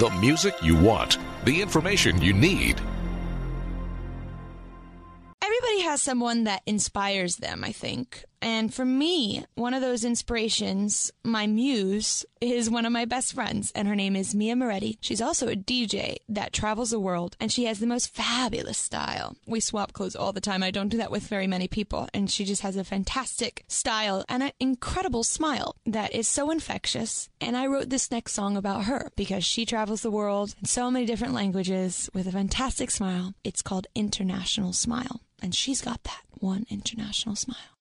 The music you want, the information you need. Everybody has someone that inspires them, I think. And for me, one of those inspirations, my muse, is one of my best friends, and her name is Mia Moretti. She's also a DJ that travels the world, and she has the most fabulous style. We swap clothes all the time. I don't do that with very many people, and she just has a fantastic style and an incredible smile that is so infectious. And I wrote this next song about her because she travels the world in so many different languages with a fantastic smile. It's called International Smile, and she's got that one international smile.